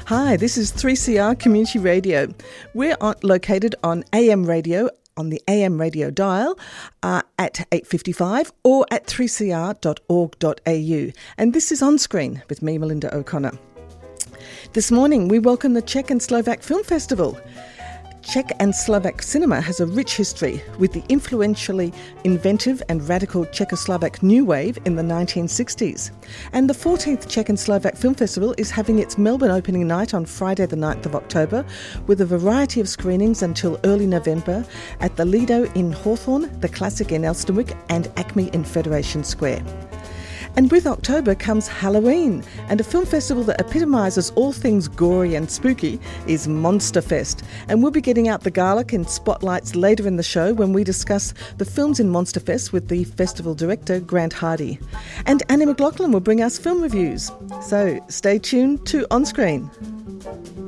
Hi, this is 3CR Community Radio. We're located on AM radio, on the AM radio dial at 8:55 or at 3cr.org.au. And this is On Screen with me, Melinda O'Connor. This morning we welcome the Czech and Slovak Film Festival. Czech and Slovak cinema has a rich history with the influentially inventive and radical Czechoslovak New Wave in the 1960s. And the 14th Czech and Slovak Film Festival is having its Melbourne opening night on Friday the 9th of October with a variety of screenings until early November at the Lido in Hawthorne, the Classic in Elsternwick and Acme in Federation Square. And with October comes Halloween, and a film festival that epitomises all things gory and spooky is Monsterfest. And we'll be getting out the garlic and spotlights later in the show when we discuss the films in Monsterfest with the festival director, Grant Hardy. And Annie McLaughlin will bring us film reviews. So stay tuned to On Screen.